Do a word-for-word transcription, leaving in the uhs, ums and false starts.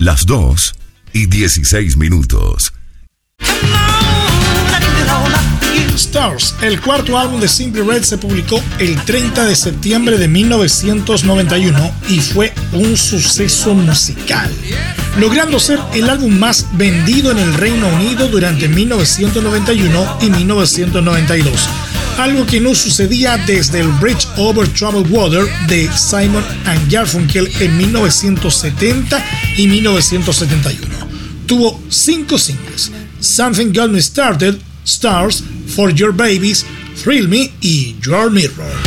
las dos y dieciséis minutos. Stars, el cuarto álbum de Simply Red, se publicó el treinta de septiembre de mil novecientos noventa y uno y fue un suceso musical, logrando ser el álbum más vendido en el Reino Unido durante mil novecientos noventa y uno y mil novecientos noventa y dos, algo que no sucedía desde el Bridge Over Troubled Water de Simon and Garfunkel en mil novecientos setenta y mil novecientos setenta y uno. Tuvo cinco singles: Something Got Me Started, Stars, For Your Babies, Thrill Me y Your Mirror.